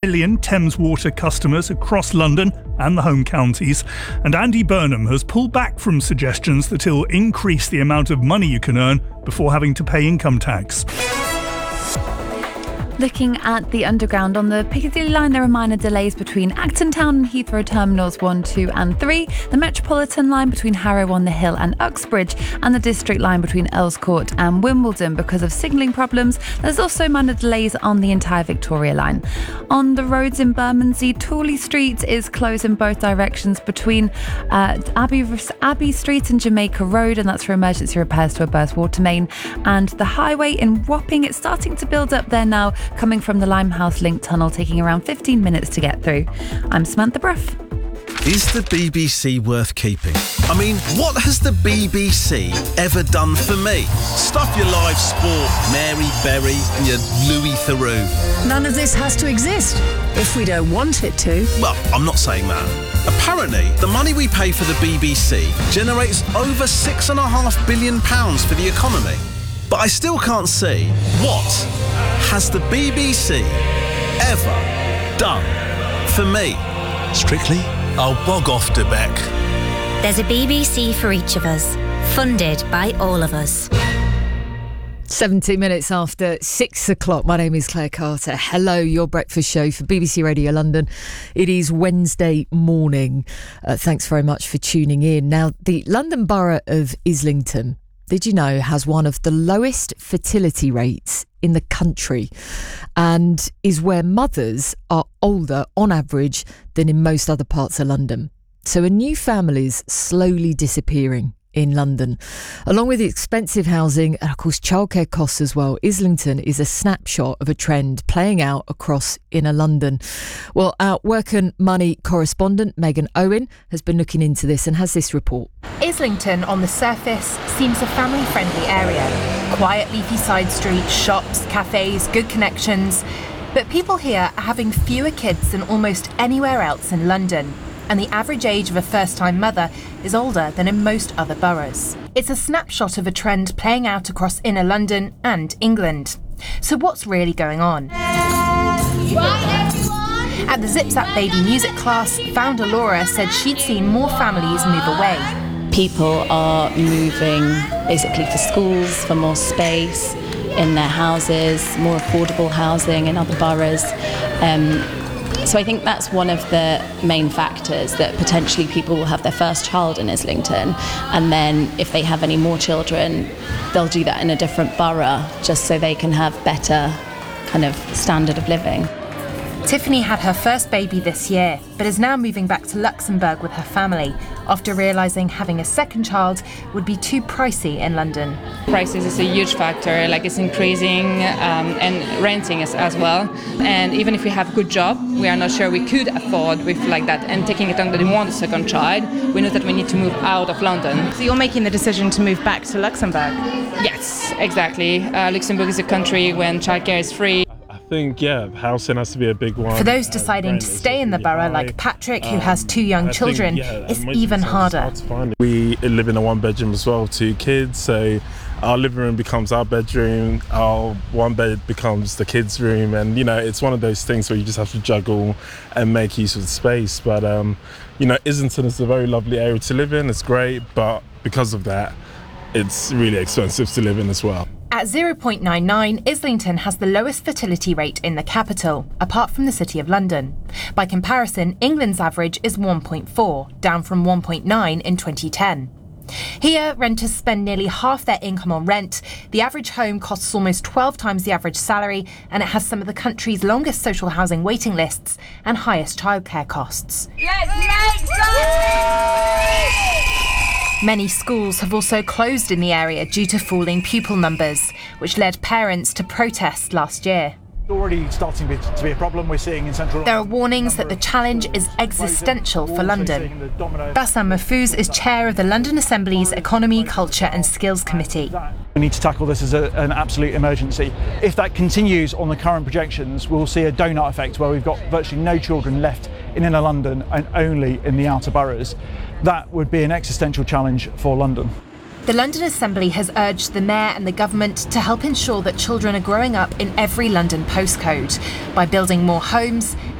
million Thames Water customers across London and the home counties, and Andy Burnham has pulled back from suggestions that he'll increase the amount of money you can earn before having to pay income tax. Looking at the Underground on the Piccadilly line, there are minor delays between Acton Town and Heathrow Terminals 1, 2 and 3, the Metropolitan line between Harrow-on-the-Hill and Uxbridge, and the District line between Earls Court and Wimbledon because of signalling problems. There's also minor delays on the entire Victoria line. On the roads in Bermondsey, Tooley Street is closed in both directions between Abbey Street and Jamaica Road, and that's for emergency repairs to a burst water main. And the highway in Wapping, it's starting to build up there now, coming from the Limehouse Link Tunnel, taking around 15 minutes to get through. I'm Samantha Bruff. Is the BBC worth keeping? I mean, what has the BBC ever done for me? Stuff your live sport, Mary Berry and your Louis Theroux. None of this has to exist if we don't want it to. Well, I'm not saying that. Apparently, the money we pay for the BBC generates over £6.5 billion for the economy. But I still can't see what has the BBC ever done for me. Strictly, I'll bog off to Beck. There's a BBC for each of us, funded by all of us. 17 minutes after 6 o'clock. My name is Claire Carter. Hello, your breakfast show for BBC Radio London. It is Wednesday morning. Thanks very much for tuning in. Now, the London Borough of Islington, did you know, has one of the lowest fertility rates in the country and is where mothers are older on average than in most other parts of London. So a new family's slowly disappearing in London. Along with the expensive housing and of course childcare costs as well, Islington is a snapshot of a trend playing out across inner London. Well, our Work and Money correspondent Megan Owen has been looking into this and has this report. Islington on the surface seems a family-friendly area. Quiet leafy side streets, shops, cafes, good connections. But people here are having fewer kids than almost anywhere else in London. And the average age of a first-time mother is older than in most other boroughs. It's a snapshot of a trend playing out across inner London and England. So what's really going on? At the Zip Zap Baby music class, founder Laura said she'd seen more families move away. People are moving basically for schools, for more space in their houses, more affordable housing in other boroughs. So I think that's one of the main factors, that potentially people will have their first child in Islington, and then if they have any more children, they'll do that in a different borough just so they can have better kind of standard of living. Tiffany had her first baby this year, but is now moving back to Luxembourg with her family after realising having a second child would be too pricey in London. Prices is a huge factor, like it's increasing and renting is as well. And even if we have a good job, we are not sure we could afford with like that. And taking it on that we want a second child, we know that we need to move out of London. So you're making the decision to move back to Luxembourg? Yes, exactly. Luxembourg is a country when childcare is free. I think, housing has to be a big one. For those deciding to stay in the borough, like Patrick, who has 2 young children, it's even harder. We live in a 1-bedroom as well, 2 kids, so our living room becomes our bedroom, our 1 bed becomes the kids' room, and it's one of those things where you just have to juggle and make use of the space. But Islington is a very lovely area to live in. It's great, but because of that, it's really expensive to live in as well. At 0.99, Islington has the lowest fertility rate in the capital, apart from the City of London. By comparison, England's average is 1.4, down from 1.9 in 2010. Here, renters spend nearly half their income on rent. The average home costs almost 12 times the average salary, and it has some of the country's longest social housing waiting lists and highest childcare costs. Many schools have also closed in the area due to falling pupil numbers, which led parents to protest last year. Already starting to be a problem we're seeing in central. There are warnings that the challenge is existential for London. Bassam Mahfouz is chair of the London Assembly's Economy, Culture and Skills Committee. We need to tackle this as an absolute emergency. If that continues on the current projections, we'll see a donut effect where we've got virtually no children left in inner London and only in the outer boroughs. That would be an existential challenge for London. The London Assembly has urged the Mayor and the government to help ensure that children are growing up in every London postcode by building more homes